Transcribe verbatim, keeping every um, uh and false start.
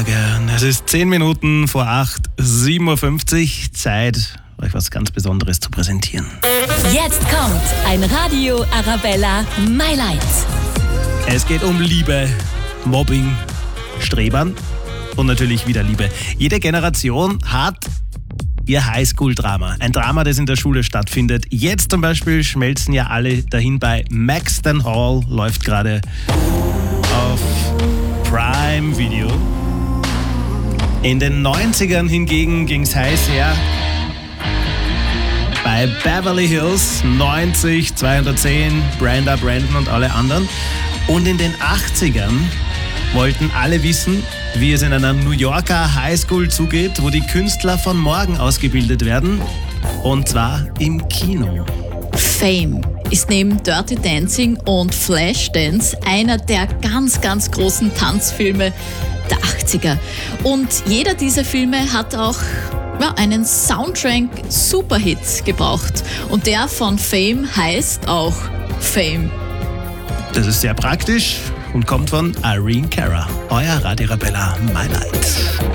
Es ist zehn Minuten vor acht, sieben Uhr fünfzig. Zeit, euch was ganz Besonderes zu präsentieren. Jetzt kommt ein Radio Arabella My Light. Es geht um Liebe, Mobbing, Strebern und natürlich wieder Liebe. Jede Generation hat ihr Highschool-Drama. Ein Drama, das in der Schule stattfindet. Jetzt zum Beispiel schmelzen ja alle dahin bei Maxton Hall, läuft gerade auf Prime Video. In den neunzigern hingegen ging es heiß her bei Beverly Hills, neunzig, zweihundertzehn, Brenda, Brandon und alle anderen. Und in den achtzigern wollten alle wissen, wie es in einer New Yorker Highschool zugeht, wo die Künstler von morgen ausgebildet werden. Und zwar im Kino. Fame ist neben Dirty Dancing und Flashdance einer der ganz, ganz großen Tanzfilme der achtziger. Und jeder dieser Filme hat auch ja, einen Soundtrack-Superhit gebraucht. Und der von Fame heißt auch Fame. Das ist sehr praktisch und kommt von Irene Cara. Euer Radio Arabella My Light.